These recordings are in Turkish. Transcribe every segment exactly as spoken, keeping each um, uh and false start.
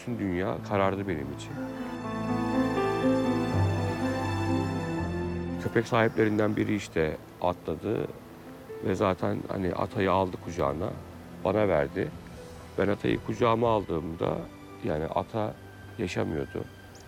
bütün dünya karardı benim için. Köpek sahiplerinden biri işte atladı ve zaten hani Atay'ı aldı kucağına, bana verdi. Ben Atay'ı kucağıma aldığımda yani Ata yaşamıyordu.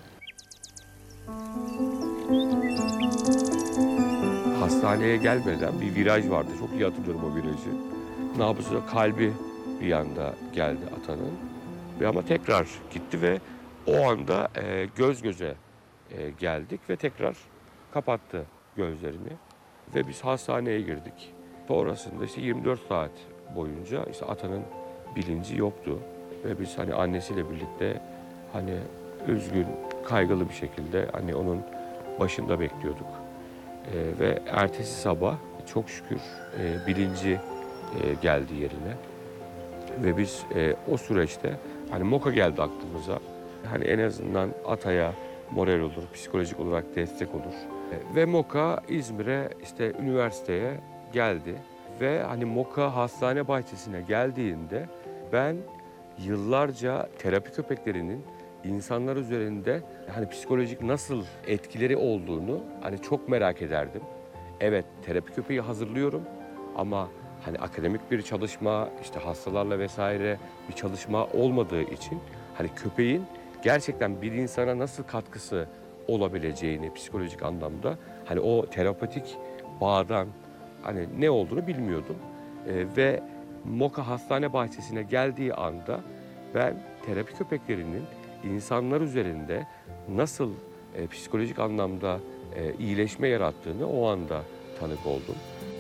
Hastaneye gelmeden bir viraj vardı. Çok iyi hatırlıyorum o virajı. Nabzı, kalbi bir anda geldi Ata'nın. Ve ama tekrar gitti ve o anda e, göz göze e, geldik ve tekrar kapattı gözlerini. Ve biz hastaneye girdik. Sonrasında işte yirmi dört saat boyunca işte Ata'nın bilinci yoktu. Ve biz hani annesiyle birlikte hani üzgün, kaygılı bir şekilde hani onun başında bekliyorduk. E, ve ertesi sabah çok şükür e, bilinci e, geldi yerine. Ve biz e, o süreçte hani Moka geldi aklımıza. Hani en azından Ata'ya moral olur, psikolojik olarak destek olur. E, ve Moka İzmir'e işte üniversiteye geldi. Ve hani Moka hastane bahçesine geldiğinde ben yıllarca terapi köpeklerinin insanlar üzerinde hani psikolojik nasıl etkileri olduğunu hani çok merak ederdim. Evet, terapi köpeği hazırlıyorum ama hani akademik bir çalışma, işte hastalarla vesaire bir çalışma olmadığı için hani köpeğin gerçekten bir insana nasıl katkısı olabileceğini psikolojik anlamda hani o terapatik bağdan hani ne olduğunu bilmiyordum. Ee, ve Moka hastane bahçesine geldiği anda ben terapi köpeklerinin insanlar üzerinde nasıl e, psikolojik anlamda e, iyileşme yarattığını o anda tanık oldum.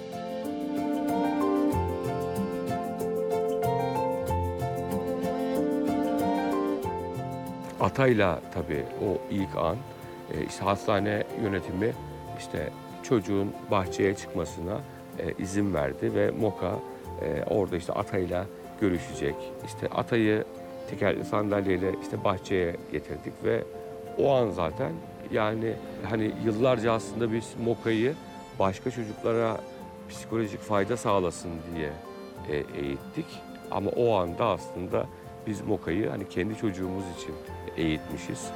Atayla tabii o ilk an e, işte hastane yönetimi işte çocuğun bahçeye çıkmasına e, izin verdi ve Moka e, orada işte Atayla görüşecek. İşte Atay'ı tekerlekli sandalyeyle işte bahçeye getirdik ve o an zaten yani hani yıllarca aslında biz Moka'yı başka çocuklara psikolojik fayda sağlasın diye e, eğittik. Ama o anda aslında biz Moka'yı hani kendi çocuğumuz için eğitmişiz.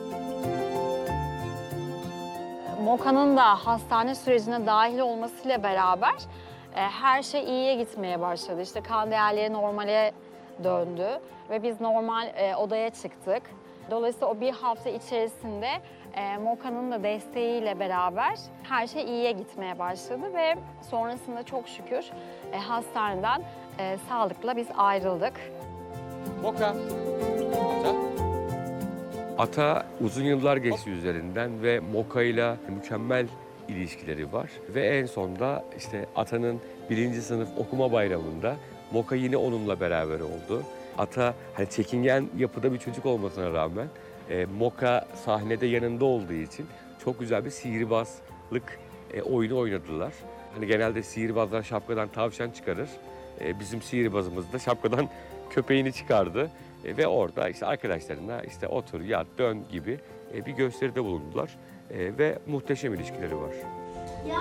Moka'nın da hastane sürecine dahil olmasıyla beraber e, her şey iyiye gitmeye başladı. İşte kan değerleri normale döndü ve biz normal e, odaya çıktık. Dolayısıyla o bir hafta içerisinde e, Moka'nın da desteğiyle beraber her şey iyiye gitmeye başladı ve sonrasında çok şükür e, hastaneden e, sağlıkla biz ayrıldık. Moka. Ata. Ata uzun yıllar geçti üzerinden ve Moka ile mükemmel ilişkileri var. Ve en sonda işte Ata'nın birinci sınıf okuma bayramında Moka yine onunla beraber oldu. Ata hani çekingen yapıda bir çocuk olmasına rağmen e, Moka sahnede yanında olduğu için çok güzel bir sihirbazlık e, oyunu oynadılar. Hani genelde sihirbazlar şapkadan tavşan çıkarır. E, bizim sihirbazımız da şapkadan köpeğini çıkardı. E, ve orada işte arkadaşlarına işte otur, yat, dön gibi e, bir gösteride bulundular. E, ve muhteşem ilişkileri var. Ya.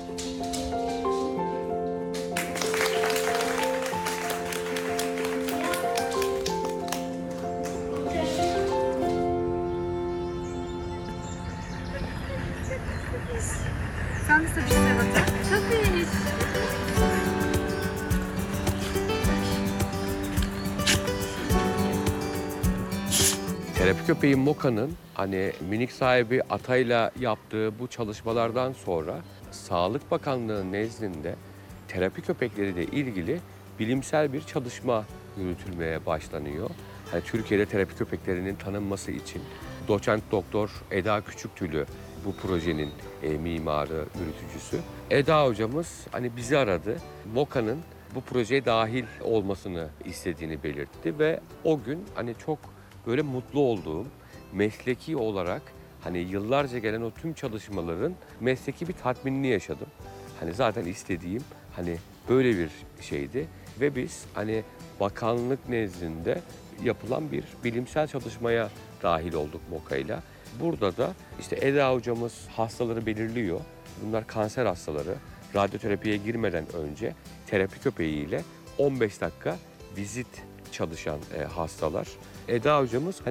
Sen de bir şey bakın. Çok iyi. Terapi köpeği Moka'nın hani minik sahibi Atay'la yaptığı bu çalışmalardan sonra Sağlık Bakanlığı nezdinde terapi köpekleriyle ilgili bilimsel bir çalışma yürütülmeye başlanıyor. Hani Türkiye'de terapi köpeklerinin tanınması için doçent doktor Eda Küçüktülü bu projenin e, mimarı, yürütücüsü. Eda hocamız hani bizi aradı. Moka'nın bu projeye dahil olmasını istediğini belirtti ve o gün hani çok böyle mutlu olduğum, mesleki olarak hani yıllarca gelen o tüm çalışmaların mesleki bir tatminini yaşadım. Hani zaten istediğim hani böyle bir şeydi ve biz hani bakanlık nezdinde yapılan bir bilimsel çalışmaya dahil olduk Moka'yla. Burada da işte Eda hocamız hastaları belirliyor. Bunlar kanser hastaları. Radyoterapiye girmeden önce terapi köpeğiyle on beş dakika vizit çalışan e, hastalar. Eda hocamız hani